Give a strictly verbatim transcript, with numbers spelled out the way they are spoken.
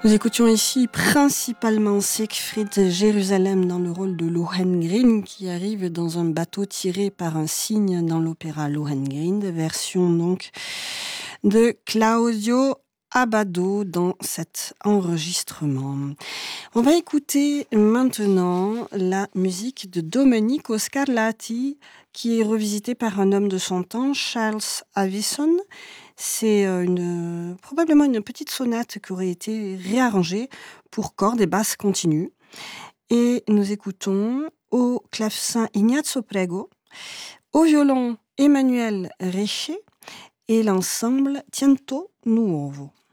Nous écoutions ici principalement Siegfried Jérusalem dans le rôle de Lohengrin qui arrive dans un bateau tiré par un cygne dans l'opéra Lohengrin, version donc de Claudio Abbado dans cet enregistrement. On va écouter maintenant la musique de Domenico Scarlatti qui est revisitée par un homme de son temps, Charles Avison. C'est une, probablement une petite sonate qui aurait été réarrangée pour cordes et basses continues. Et nous écoutons au clavecin Ignazio Prego, au violon Emmanuel Reche et l'ensemble Tiento Nuovo.